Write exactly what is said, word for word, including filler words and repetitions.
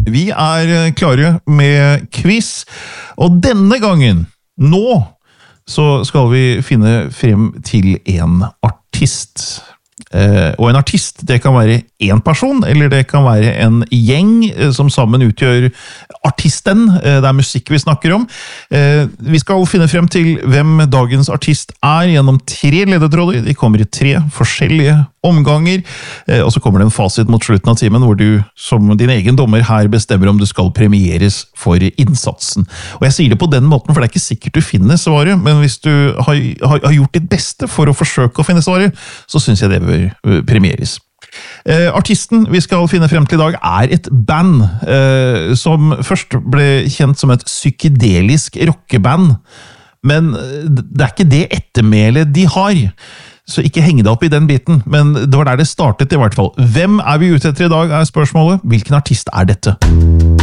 Vi er klare med quiz, og denne gangen, nå, så skal vi finne frem til en artist. Eh, og en artist, det kan være en person, eller det kan være en gjeng som sammen utgjør artisten. Eh, det er musikk vi snakker om. Eh, vi skal finne frem til hvem dagens artist er gjennom tre ledetråder. De kommer i tre forskjellige omganger, eh, og så kommer det en fasit mot slutten av timen, hvor du som din egen dommer her bestemmer om du skal premieres for innsatsen. Og jeg sier det på den måten, for det er ikke sikkert du finner svaret, men hvis du har, har, har gjort ditt beste for å forsøke å finne svaret, så synes jeg det bør premieres. Eh, artisten vi skal finne frem til i dag er et band eh, som først ble kjent som et psykedelisk rockeband, men det er ikke det ettermælet de har. Så ikke heng deg opp i den biten, men det var der det startet i hvert fall. Hvem er vi ute etter i dag, er spørsmålet. Hvilken artist er dette?